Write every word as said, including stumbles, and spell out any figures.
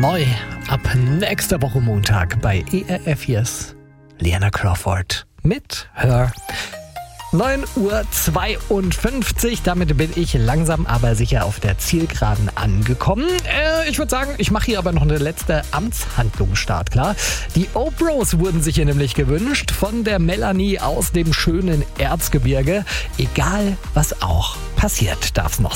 Neu ab nächster Woche Montag bei E R F. Hier ist Liana Crawford mit Her. neun Uhr zweiundfünfzig, damit bin ich langsam aber sicher auf der Zielgeraden angekommen. Äh, ich würde sagen, ich mache hier aber noch eine letzte Amtshandlung startklar. Die O-Bros wurden sich hier nämlich gewünscht von der Melanie aus dem schönen Erzgebirge. Egal was auch passiert, darf es noch